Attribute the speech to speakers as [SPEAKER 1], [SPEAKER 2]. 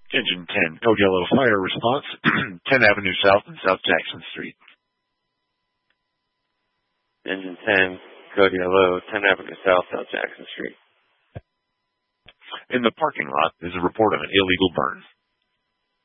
[SPEAKER 1] Engine 10, Code Yellow fire response, 10 Avenue South and South Jackson Street.
[SPEAKER 2] Engine 10, Code Yellow, 10 Avenue South, South Jackson Street.
[SPEAKER 1] In the parking lot is a report of an illegal burn.